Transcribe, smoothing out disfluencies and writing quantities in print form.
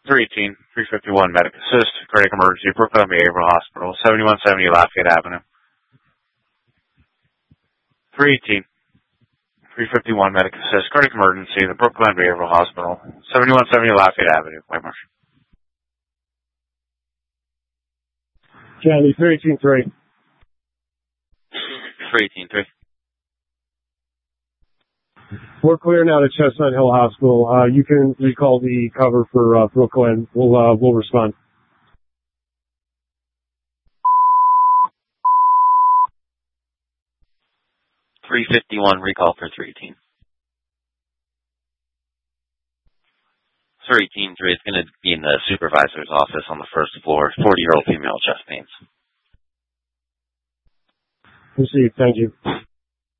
318, 351 Medic Assist, cardiac emergency, Brooklyn Behavioral Hospital, 7170 Lafayette Avenue. 318, 351 Medic Assist, cardiac emergency, the Brooklyn Behavioral Hospital, 7170 Lafayette Avenue, White Marsh. County 318-3. 318-3. We're clear now to Chestnut Hill Hospital. You can recall the cover for Brooklyn. We'll respond. .351 recall for 318. 318-3 is going to be in the supervisor's office on the first floor. 40-year-old female, chest pains. Received. Thank you.